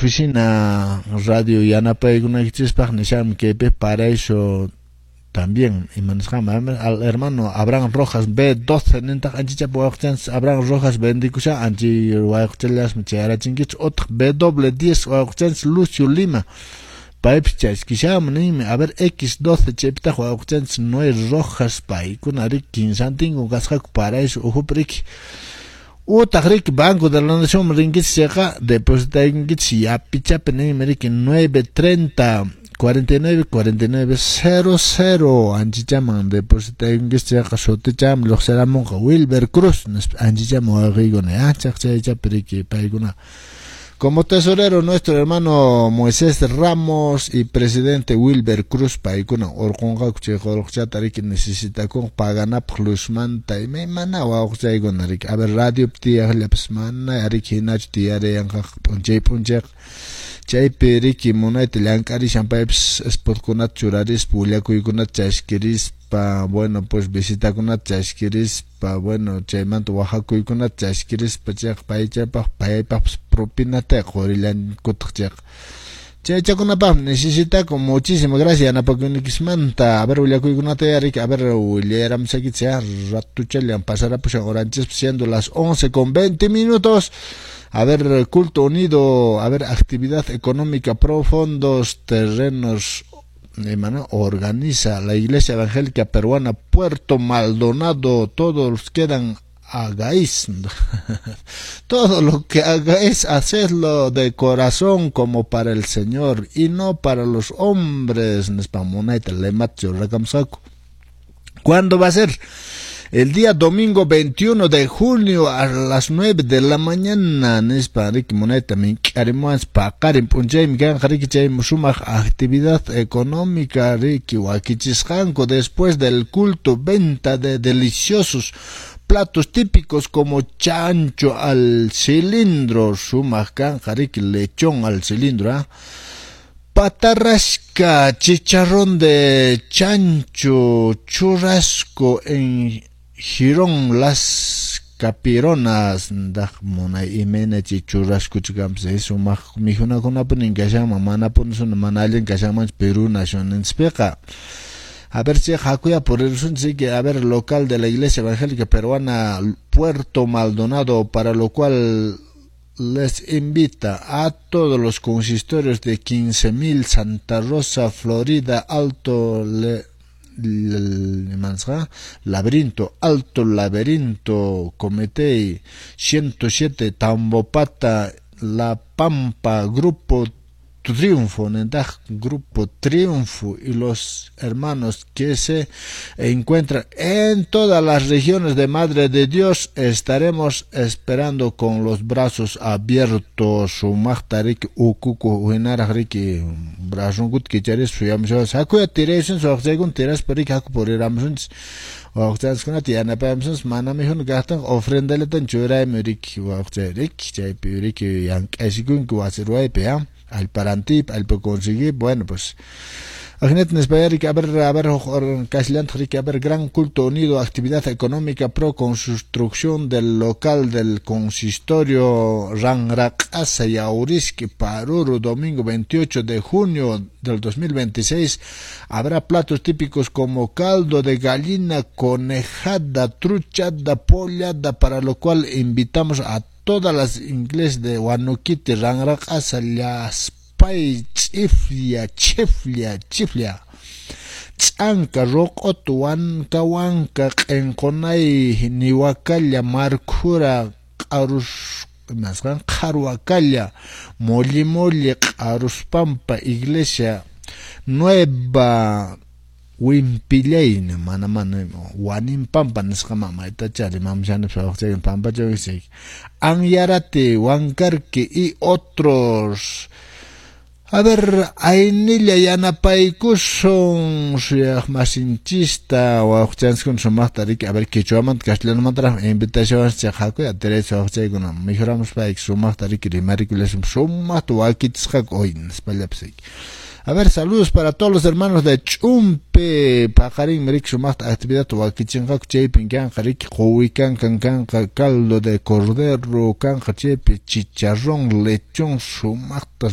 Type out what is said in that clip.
oficina radio yanapaykunakichikpaq nishami kaypi para eso también al hermano Abraham Rojas B12 nintaq anchichapa wayqchans Abraham Rojas bendikusha anchi wayqchallas micharachinkichu otq B10 wayqchans Lucio Lima paypichas kishamunimi a ver X12 cheptaq wayqchans Noé Rojas paykuna rik kinsantingu kasqaku para eso ujupriki utaqrik Banco de la Nación rinkichqa depositaykinkich yapichapi nimi rik 930 4900 anchichaman depositaykinkich soticham luqsaramunqa Wilber Cruz anchicham waqaykuna chaqchaychapiriki paykuna como tesorero nuestro hermano Moisés Ramos y presidente Wilber Cruz paykuna urqunqaku chay qurqchatariki necesitakun paganapaq luzmanta imaymana wawqchaykunarik a ver radio tiyaqllapas mana arik hinach tiyarayanqa p'unchayq chaypi riki munayta llank'arishan paypis spotkunata churarispa willakuykunata chashkirispa bueno pues visitakunata chashkirispa bueno chaymanta wajakuykunata chashkirispa chayqa paypaqpas propinata qurillankutaq chayqa chaychakunapaq necesitaku muchísimas gracias anapakunikismanta a ver willakuykunata yariki a ver willaramsakitsa ratuchallan pasarapushan oranchis siendo las 11:20 a ver culto unido a ver actividad económica profundos terrenos organiza la Iglesia Evangélica Peruana Puerto Maldonado todos quedan hagáis todo lo que hagáis hacedlo de corazón como para el Señor y no para los hombres. ¿Cuándo va a ser? El día domingo 21 de junio a las 9 de la mañana actividad económica después del culto venta de deliciosos platos típicos como chancho al cilindro lechón al cilindro patarrasca, chicharrón de chancho, churrasco en Girón, las capironas, churrasco chicams, eso mijuna con apunin kashama, manapunsun manalin kashama Perú Nación Speca. A ver si Jacuya por el sí que a ver local de la Iglesia Evangélica Peruana Puerto Maldonado, para lo cual les invita a todos los consistorios de 15,000 Santa Rosa, Florida, Alto Laberinto, Comité 107, Tambopata, La Pampa, Grupo Triunfo y los hermanos que se encuentran en todas las regiones de Madre de Dios estaremos esperando con los brazos abiertos. Sumachtarik ukuku huinaraki brasungut kicharis suyamshos hakuya tiration soxegun tiras parik haku poriramsuns waqtaskunat yanapamsuns manamihun gahtan ofrendaletan churay murik waqtarik chaypirik yankashikun kuwasirway pea al parantip al conseguir bueno pues a ver gran culto unido actividad económica pro construcción del local del consistorio Ranrak Asa Yauriski Paruru domingo 28 de junio del 2026 habrá platos típicos como caldo de gallina, conejada, truchada, pollada, para lo cual invitamos a todas las ingleses de Huanuquiti, Ranrak Asa, las Pay, Chiflia, Tzanka, Roqot, Huanca, Enconay, Nihuacalla, Marcura, Caruacalla, Molli, Aruspampa, Iglesia Nueva, Wimpilein, Manaman, Wanim Pampa, Nescamama, Itachari, Mamjan, Pampa, Joyce, Anyarate, Huancarque y otros. A ver, Ainilla Yanapaykuson, Masinchista, o Auxanskun Sumachtarik, a ver, Kichuaman, Castellano Mantra, invitación, Chajaco, a Teresa Oxeguna, Mijoramos Paik, Sumachtarik, y Maricules, Sumatu, Akitskak, Oin, Spalapsik. A ver, saludos para todos los hermanos de Chumpe, Pajarín, Merik, Sumacht, actividad, Wakichinjak, Chepin, Kanjarik, Huican, Cancan, caldo de cordero, Canjachepe, chicharrón, lechón, Sumacht,